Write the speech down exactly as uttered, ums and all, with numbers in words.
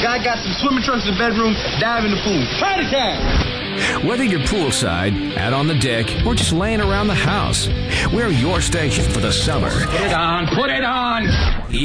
Guy got some swimming trunks in the bedroom, dive in the pool. Party time! Whether you're poolside, out on the deck, or just laying around the house, we're your station for the summer. Put it on, put it on!